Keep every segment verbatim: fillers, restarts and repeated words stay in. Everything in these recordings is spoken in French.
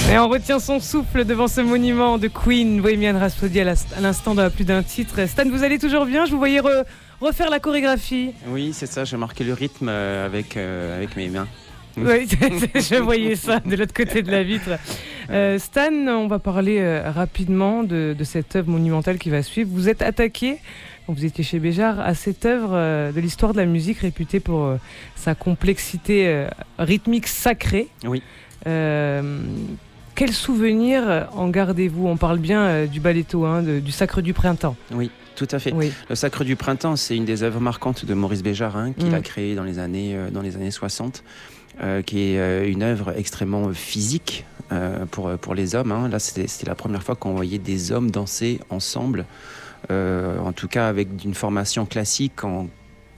Et on retient son souffle devant ce monument de Queen, Bohemian Rhapsody, à l'instant de plus d'un titre. Stan, vous allez toujours bien? Je vous voyais re refaire la chorégraphie. Oui, c'est ça, j'ai marqué le rythme avec, euh, avec mes mains. Oui, je voyais ça de l'autre côté de la vitre. Euh, Stan, on va parler euh, rapidement de, de cette œuvre monumentale qui va suivre. Vous êtes attaqué, quand vous étiez chez Béjart, à cette œuvre euh, de l'histoire de la musique réputée pour euh, sa complexité euh, rythmique sacrée. Oui. Euh, quel souvenir en gardez-vous? On parle bien euh, du balletto, hein, de, du Sacre du Printemps. Oui, tout à fait. Oui. Le Sacre du Printemps, c'est une des œuvres marquantes de Maurice Béjart, hein, qu'il mmh. a créé dans les années, euh, dans les années soixante. Euh, qui est euh, une œuvre extrêmement physique euh, pour, pour les hommes. Hein. Là, c'était la première fois qu'on voyait des hommes danser ensemble, euh, en tout cas avec une formation classique en,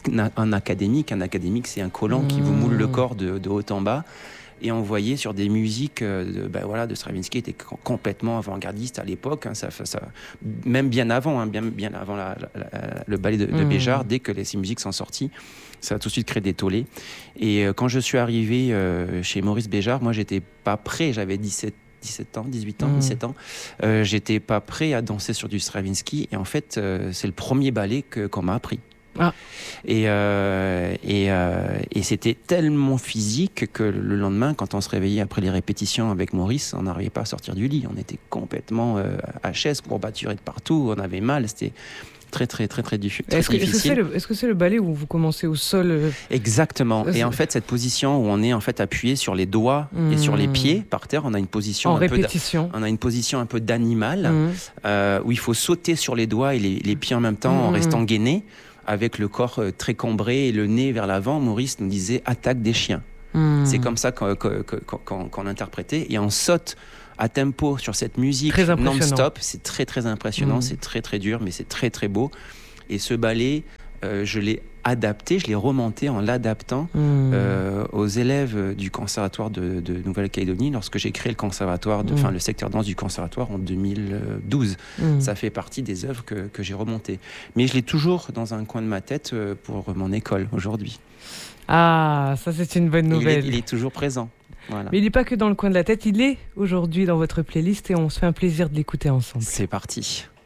en académique. Un académique, c'est un collant mmh. qui vous moule le corps de, de haut en bas. Et on voyait sur des musiques de, ben voilà, de Stravinsky, était complètement avant-gardiste à l'époque, hein, ça, ça, même bien avant, hein, bien, bien avant la, la, la, le ballet de, de mmh. Béjart, dès que les, ces musiques sont sorties, ça a tout de suite créé des tollés. Et euh, quand je suis arrivé euh, chez Maurice Béjart, moi j'étais pas prêt, j'avais dix-sept ans, dix-huit ans, mmh. dix-sept ans, euh, j'étais pas prêt à danser sur du Stravinsky, et en fait euh, c'est le premier ballet que, qu'on m'a appris. Ah. Et, euh, et, euh, et c'était tellement physique que le lendemain, quand on se réveillait après les répétitions avec Maurice, on n'arrivait pas à sortir du lit. On était complètement euh, à chaise, courbaturé de partout, on avait mal, c'était très très très très, diffi très est-ce que, difficile. Est-ce que, est-ce que c'est le ballet où vous commencez au sol euh... Exactement. Et en fait, cette position où on est en fait appuyé sur les doigts mmh. et sur les pieds par terre, on a une position en un répétition. Peu on a une position un peu d'animal mmh. euh, où il faut sauter sur les doigts et les, les pieds en même temps mmh. en restant gainé, avec le corps très cambré et le nez vers l'avant. Maurice nous disait attaque des chiens. Mmh. C'est comme ça qu'on qu'on, qu'on, qu'on interprétait, et on saute à tempo sur cette musique non-stop. C'est très très impressionnant, mmh. c'est très très dur, mais c'est très très beau. Et ce ballet, euh, je l'ai adapté, je l'ai remonté en l'adaptant mmh. euh, aux élèves du conservatoire de, de Nouvelle-Calédonie lorsque j'ai créé le conservatoire, de, enfin mmh. le secteur danse du conservatoire en deux mille douze. Mmh. Ça fait partie des œuvres que, que j'ai remontées. Mais je l'ai toujours dans un coin de ma tête pour mon école aujourd'hui. Ah, ça c'est une bonne nouvelle. Il est, il est toujours présent. Voilà. Mais il n'est pas que dans le coin de la tête, il est aujourd'hui dans votre playlist et on se fait un plaisir de l'écouter ensemble. C'est parti.